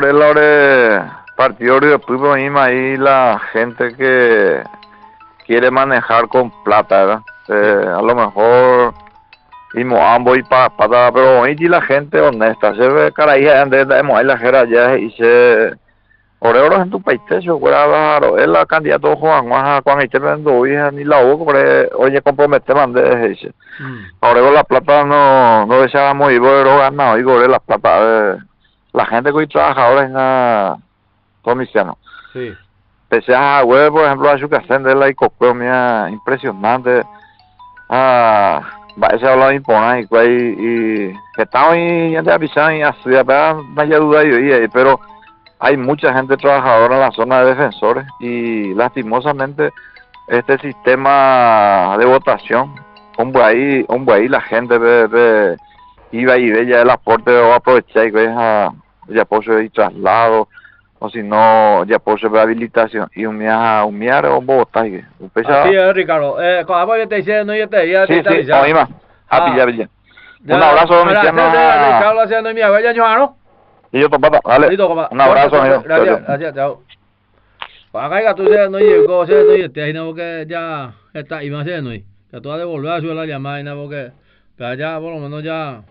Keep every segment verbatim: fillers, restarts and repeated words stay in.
por el partido de fútbol ahí la gente que quiere manejar con plata, ¿verdad? Eh, a lo mejor y ambos y para pa, pero hoy la gente honesta se ve cara ahí antes de la jera ya y se Oreo en tu país yo fuera es la candidato Juan Juan Juan y te vendo hija ni la hubo oye compromete mande ese Oreo la plata no no deseamos y bueno ganado y gore la plata la gente que hoy trabaja ahora en la comisión sí pese a web por ejemplo a su casa de la icocomia impresionante ah va ese hablado impona y y que está hoy ya te avisan y así vaya duda yo y pero hay mucha gente trabajadora en la zona de defensores y lastimosamente este sistema de votación hombre ahí hombre ahí la gente de, de iba y de ya el aporte o aprovechar y ya ya posee traslado o si no ya posee habilitación y un día un día o votar y así es Ricardo eh como yo te decía no yo te ya sí sí a mí más a pillar bien un abrazo mi Ricardo haciendo mi abuela ¿no? Y yo papá, dale. Listo, papá. Un abrazo, amigo. Gracias, gracias, chao. Acá tú se no llegó, se no llegó, ahí no porque ya está y más se no que tú vas a devolver a su la llamada y no porque pero allá por lo menos ya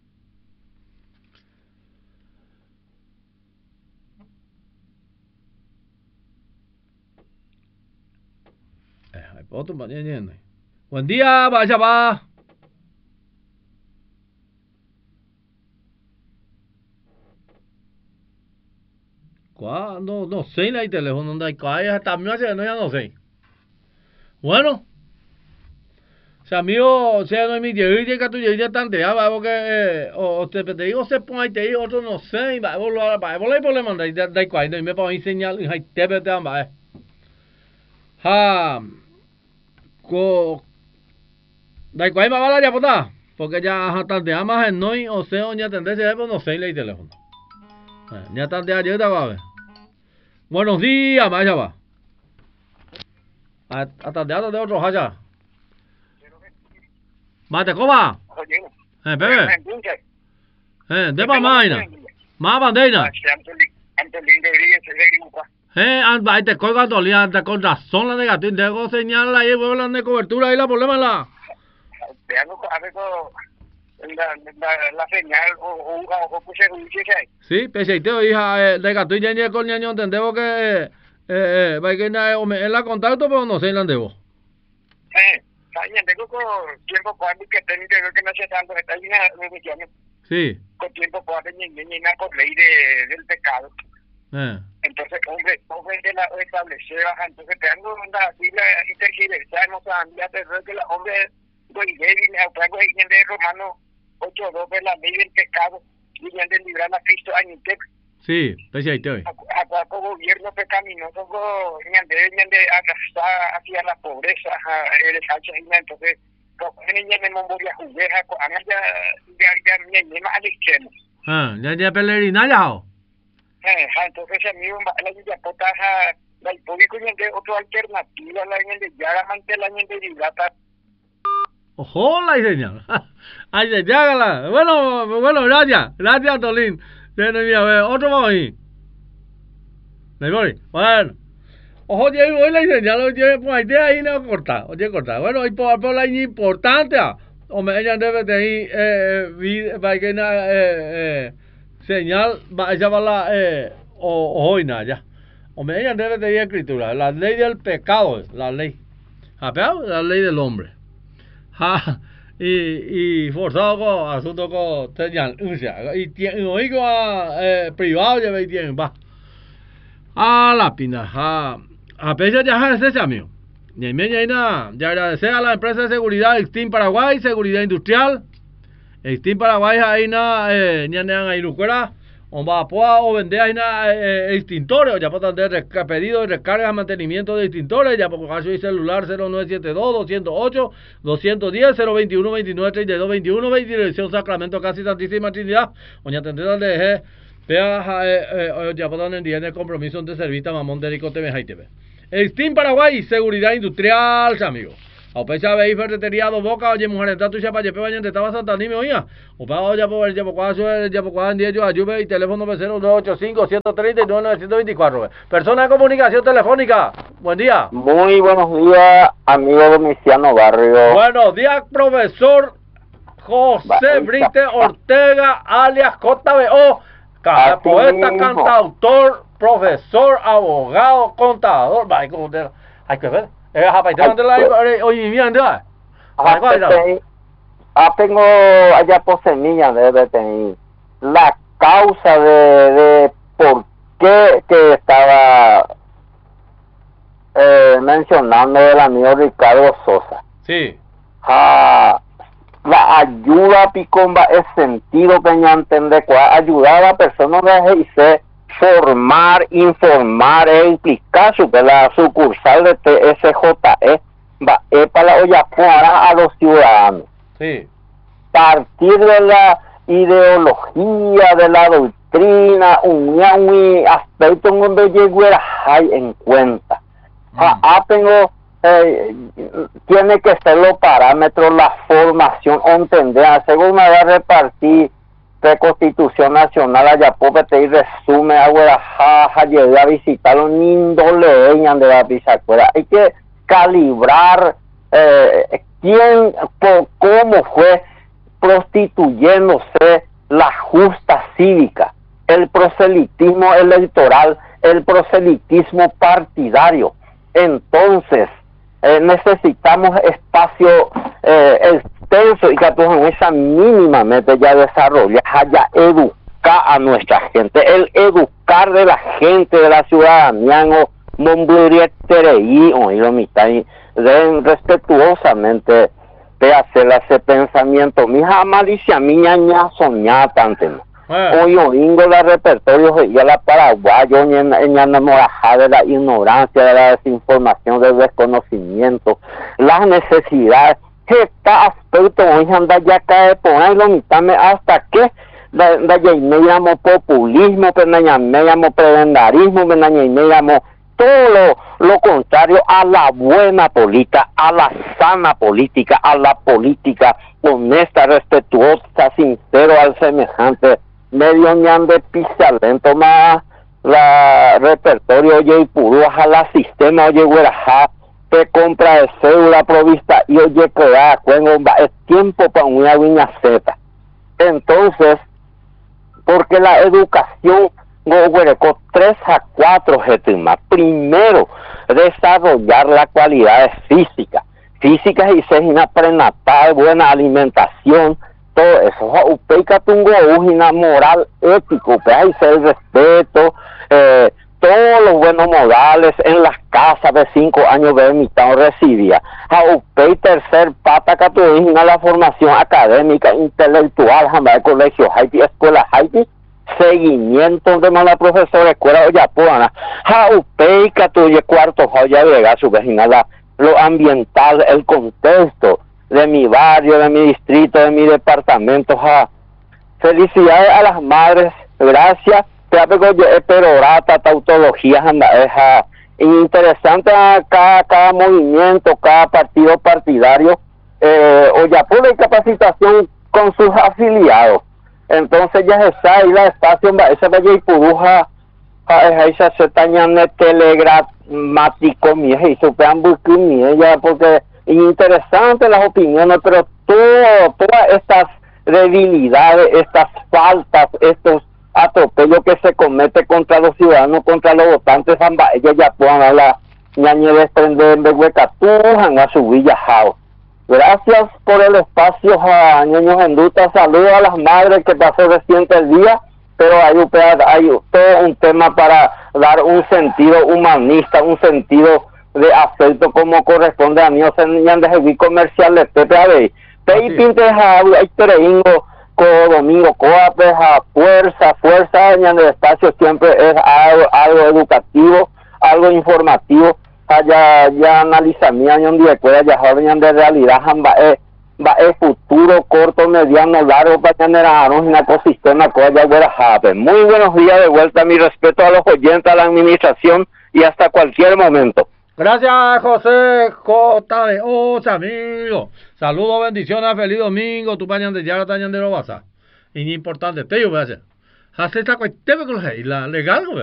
eh, hay otro más bien. Buen día, vaya va. No, no sé la teléfono donde hay calle también hace no ya no sé. Bueno. O sea, amigo, o sea, no es mi lleguilla que tú lleguilla tanto ya va porque o te te digo se pone te digo otro no sé, va volver va volver problema de de calle no me para enseñar y hay te te va. Ha co dai calle va la ya puta, porque ya hasta de más en no o sea, ya tendencia de no sé la teléfono. Ya tarde ayer va a ver. Buenos días, vaya va. Hasta de de otro haya. Mate coba. Eh, bebe. Eh, de pa maina. Ma bandera. Eh, an vai te colga dolia de con razón la negativa, de señal ahí vuelven de cobertura ahí la problema la. Veamos a ver La, la, la señal o o o puse un cheque. Sí, pese te hija de gato y ñe con ñaño entendemos que eh eh va que na o me la contacto pero no sé la debo. Eh, saben tengo con tiempo cuando que tengo que no sé tanto está llena de millones. Sí. Con tiempo cuando ñe ñe por ley de del pecado. Eh. Entonces, hombre, hombre de la establecer baja, entonces tengo una fila intergiversal, no sabía que la hombre güey débil, algo ahí en de Romano ocho dos de la ley del pecado y de librar a Cristo añite. Sí, pues ahí te voy. A gobierno pecaminoso, ñande, ñande, arrastrar hacia la pobreza, el hacha, entonces, niña me memoria jugueja, ana ya, ya, ya, ya, más al extremo. Ah, ya, ya, pelerina ya, ¿o? Eh, entonces, a mí, la ya potaja, la público, ñande, otra alternativa, la ñande, ya, la mantela, ñande, dilata. Ojo, la señal. Ay, ya, ya, bueno, bueno, gracias, gracias, Tolín. Viene mi a ver, otro más ahí. ¿Me voy? Bueno. Ojo, ya voy la señal, oye, pues ahí de ahí no corta, oye, corta. Bueno, hay por por la importante. O me ella debe de ahí, eh, va que na, eh, eh, señal, va, ella va la, eh, o, hoy nada, ya. O me ella debe de ahí escritura, la ley del pecado, la ley. ¿Apeado? La ley del hombre. Ha, y, y forzado con asunto con señal, y tiene, oigo a, eh, privado, ya ve, tiene, va. A la pina, a, a pesar de ese amigo. Ni me ni nada, ya agradecer a la empresa de seguridad Extin Paraguay, seguridad industrial. Extin Paraguay, ahí nada, eh, ni andan ahí lucuera. O va a poder o vender ahí nada, eh, extintores, ya pueden tener pedido de recarga, mantenimiento de extintores, ya por caso y celular cero nueve siete dos, dos cero ocho, dos uno cero, cero veintiuno, veintinueve, treinta y dos, veintiuno, veinte, dirección Sacramento, casi Santísima Trinidad, o ya tendrán de dejar, vea, eh, eh, ya pueden enviar el compromiso de servicio a Mamón de Rico T V y T V. Extin Paraguay, seguridad industrial, amigos. Opecha veí ferretería dos bocas, oye mujer, está tu chapa, yepe bañante, estaba Santa Ni me oía. Opa, oye, por el yepo cuazo, el yepo cuazo, diez yo ayuve y teléfono cero nueve ocho cinco siete tres nueve nueve dos cuatro. Persona de comunicación telefónica. Buen día. Muy buenos días, amigo Domiciano Barrio. Buenos días, profesor José Brite Ortega, alias J B O, poeta, mismo. Cantautor, profesor, abogado, contador. Hay que ver. Eh, apa itu anda lai oye mi anda. Ah, tengo allá por semilla debe tener la causa de, de por qué que estaba eh, mencionando el amigo Ricardo Sosa. Sí. Ah, la ayuda picomba es sentido que ya entender cuál ayudar a la persona de I C formar, informar e implicar su que la sucursal de T S J E va es para la a los ciudadanos. Sí. Partir de la ideología, de la doctrina, un aspecto donde llegó hay en cuenta. Mm. Ah, tengo eh, tiene que ser los parámetros, la formación, entender, según me va a repartir de Constitución Nacional allá pobre y resume a jaja llegué a visitarlo ni doleñan de la bisacuela. Hay que calibrar eh, quién, por, cómo fue prostituyéndose la justa cívica, el proselitismo electoral, el proselitismo partidario. Entonces eh, necesitamos espacio eh, extenso y que en esa mínimamente ya desarrollar, ya educar a nuestra gente, el educar de la gente, de la ciudadanía, no mombrietereí, o lo mitad, deben respetuosamente de hacer ese pensamiento. Mi malicia mía ña soñada tanto. Hoy oingo la repertorio y a la paraguayo en la morajada de la ignorancia, de la desinformación, del desconocimiento, las necesidades. Este aspecto hoy anda ya cae por ahí lo mitad hasta que da ya me llamo populismo, pero me llamo prebendarismo, me llamo todo lo, lo contrario a la buena política, a la sana política, a la política honesta, respetuosa, sincero al semejante. Medio ñan de pisalento más la repertorio oye y puro a la sistema oye güeraja te compra de cédula provista y oye que da cuando es tiempo para una viña zeta. Entonces porque la educación no güereco tres a cuatro getima. Primero desarrollar la cualidades físicas físicas y ser una prenatal, buena alimentación, todo eso, upeica tungo una moral ético, que hay el respeto, eh, todos los buenos modales en las casas de cinco años de mitad recibía. A upei tercer pata que tuvimos la formación académica, intelectual, jamás colegio, Haití, escuela Haití, seguimiento de mala profesora, escuela Oyapuana, a upei que tuve cuarto, ya llega su vecina, la, lo ambiental, el contexto de mi barrio, de mi distrito, de mi departamento. Ja. Felicidades a las madres, gracias. Perorata, tautología, ja. Interesante cada, cada movimiento, cada partido partidario. Eh, Oyapola y capacitación con sus afiliados. Entonces ya está ahí la espacio, esa bella y puruja, esa se tañan telegramático, mi y superan buscar ya porque interesantes las opiniones, pero todo, todas estas debilidades, estas faltas, estos atropellos que se comete contra los ciudadanos, contra los votantes, ellos ya puedan a la ñañe desprender de huecatujan a su villa jao. Gracias por el espacio, a Ñeños en Duta. Saludos a las madres que pasó reciente el día, pero hay, hay todo un tema para dar un sentido humanista, un sentido de afecto como corresponde a mí, o sea, ni de heavy comercial de T P A B. Pei pinte ja, hay tereingo, co domingo, coape, ja, fuerza, fuerza, en el espacio siempre es algo, algo educativo, algo informativo, ya, ya analiza mi año de escuela, ya joven de realidad, va es, va es futuro, corto, mediano, largo, para generar un ecosistema, cosa ya güera. Muy buenos días de vuelta, mi respeto a los oyentes, a la administración y hasta cualquier momento. Gracias, José J de Osa, amigo. Saludos, bendiciones, feliz domingo. Tu pañan de ya tañan de lo basa. Y importante, te yo voy a hacer. Hace esta cuestión con la legal,